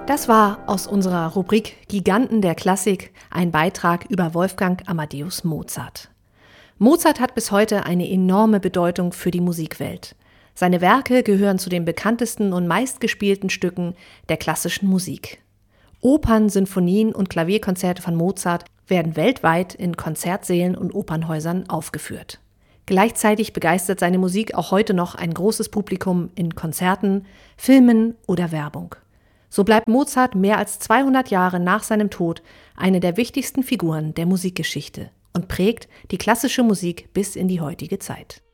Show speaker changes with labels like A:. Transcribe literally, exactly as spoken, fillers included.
A: Das war aus unserer Rubrik Giganten der Klassik ein Beitrag über Wolfgang Amadeus Mozart. Mozart hat bis heute eine enorme Bedeutung für die Musikwelt. Seine Werke gehören zu den bekanntesten und meistgespielten Stücken der klassischen Musik. Opern, Sinfonien und Klavierkonzerte von Mozart werden weltweit in Konzertsälen und Opernhäusern aufgeführt. Gleichzeitig begeistert seine Musik auch heute noch ein großes Publikum in Konzerten, Filmen oder Werbung. So bleibt Mozart mehr als zweihundert Jahre nach seinem Tod eine der wichtigsten Figuren der Musikgeschichte und prägt die klassische Musik bis in die heutige Zeit.